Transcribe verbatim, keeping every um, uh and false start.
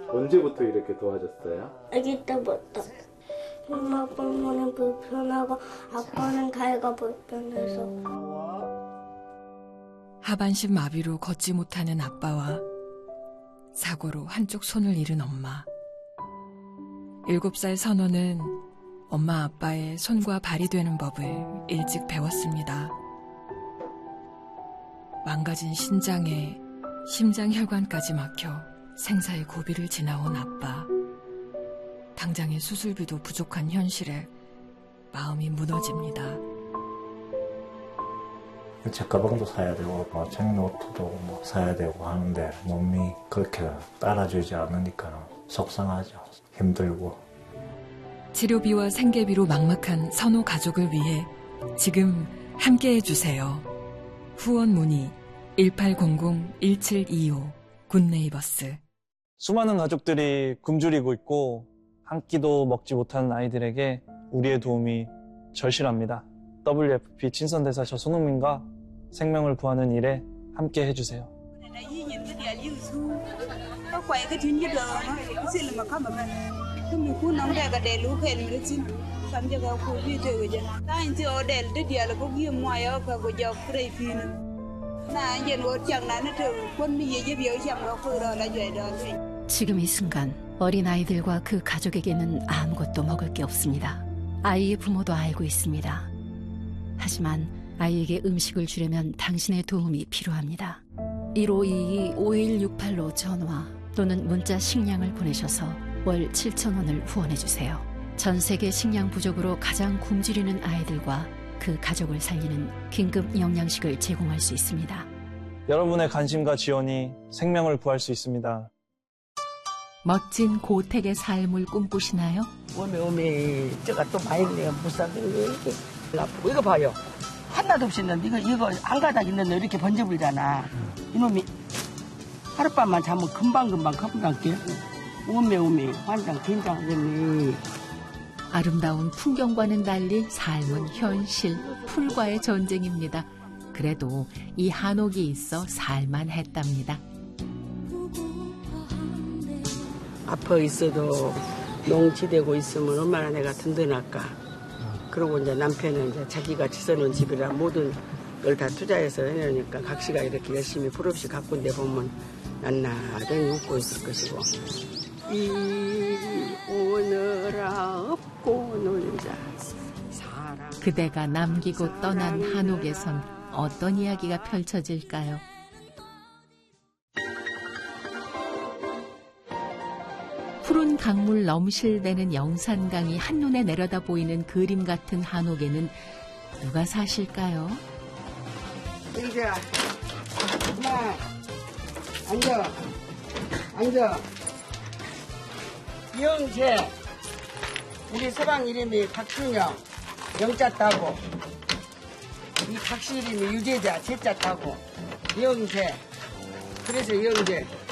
언제부터 이렇게 도와줬어요? 아기 때부터. 엄마 아빠는 불편하고 아빠는 다리가 불편해서. 하반신 마비로 걷지 못하는 아빠와 사고로 한쪽 손을 잃은 엄마. 일곱 살 선호는 엄마 아빠의 손과 발이 되는 법을 일찍 배웠습니다. 망가진 신장에 심장혈관까지 막혀 생사의 고비를 지나온 아빠. 당장의 수술비도 부족한 현실에 마음이 무너집니다. 책가방도 사야 되고 뭐 책노트도 뭐 사야 되고 하는데 몸이 그렇게 따라주지 않으니까 속상하죠. 힘들고. 치료비와 생계비로 막막한 선호 가족을 위해 지금 함께해 주세요. 후원 문의 일팔공공 일칠이오 굿네이버스. 수많은 가족들이 굶주리고 있고 한 끼도 먹지 못하는 아이들에게 우리의 도움이 절실합니다. 더블유에프피 친선대사 저 손흥민과 생명을 구하는 일에 함께 해주세요. 지금 이 순간 어린아이들과 그 가족에게는 아무것도 먹을 게 없습니다. 아이의 부모도 알고 있습니다. 하지만 아이에게 음식을 주려면 당신의 도움이 필요합니다. 일오이이 오일육팔로 전화 또는 문자 식량을 보내셔서 월 칠천 원을 후원해주세요. 전 세계 식량 부족으로 가장 굶주리는 아이들과 그 가족을 살리는 긴급 영양식을 제공할 수 있습니다. 여러분의 관심과 지원이 생명을 구할 수 있습니다. 멋진 고택의 삶을 꿈꾸시나요? 오메 오메 제가 또 많이 내가 못 산다고 이렇게 아프고 이거 봐요. 하나도 없이 있는데 이거 이거 한 가닥 있는데 이렇게 번져불잖아. 이놈이 하룻밤만 자면 금방금방 금방 깨. 오메 오메 환장 긴장되네. 아름다운 풍경과는 달리 삶은 현실, 풀과의 전쟁입니다. 그래도 이 한옥이 있어 살만했답니다. 아파 있어도 농지되고 있으면 얼마나 내가 든든할까. 그리고 이제 남편은 이제 자기가 지어놓은 집이라 모든 걸 다 투자해서 해놓으니까 각시가 이렇게 열심히 풀없이 가꾼 데 보면 낱낱하게 웃고 있을 것이고. 이 오늘아 없고 놀자 사랑. 그대가 남기고 떠난 한옥에선 어떤 이야기가 펼쳐질까요? 푸른 강물 넘실대는 영산강이 한눈에 내려다 보이는 그림 같은 한옥에는 누가 사실까요? 이리야, 엄마, 앉아, 앉아. 이영재, 우리 서방 이름이 박준영, 영자 따고, 이 각시 이름이 유재자, 재자 따고, 이영재. 그래서 이영재.